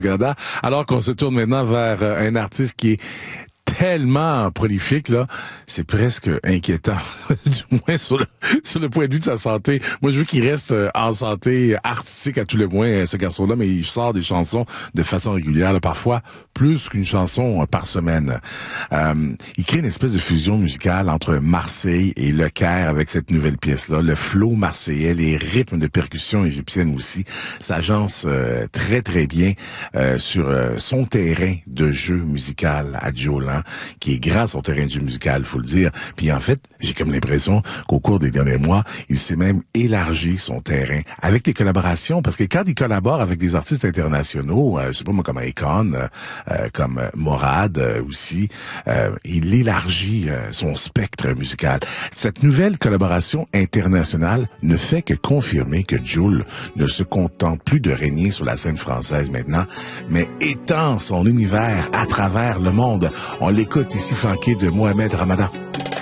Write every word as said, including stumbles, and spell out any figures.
Canada. Alors qu'on se tourne maintenant vers euh, un artiste qui est tellement prolifique, là, c'est presque inquiétant, du moins sur le, sur le point de vue de sa santé. Moi, je veux qu'il reste euh, en santé artistique à tout le moins, euh, ce garçon-là, mais il sort des chansons de façon régulière, là, parfois plus qu'une chanson euh, par semaine. Euh, il crée une espèce de fusion musicale entre Marseille et Le Caire avec cette nouvelle pièce-là. Le flow marseillais, les rythmes de percussion égyptienne aussi, s'agencent euh, très, très bien euh, sur euh, son terrain de jeu musical à Jolan, qui est grand son terrain de jeu musical, faut le dire. Puis en fait, j'ai comme l'impression qu'au cours des derniers mois, il s'est même élargi son terrain avec des collaborations, parce que quand il collabore avec des artistes internationaux, euh, je sais pas moi, comme Akon, euh, euh, comme Morad euh, aussi, euh, il élargit euh, son spectre musical. Cette nouvelle collaboration internationale ne fait que confirmer que Jul ne se contente plus de régner sur la scène française maintenant, mais étend son univers à travers le monde. On l'écoute ici flanqué de Mohamed Ramadan.